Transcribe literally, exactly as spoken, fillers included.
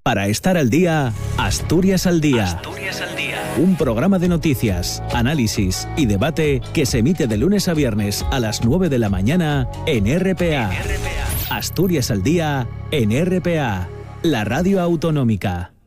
Para estar al día, Asturias al día. Asturias al día. Un programa de noticias, análisis y debate que se emite de lunes a viernes a las nueve de la mañana en R P A. En R P A. Asturias al día en R P A, la radio autonómica.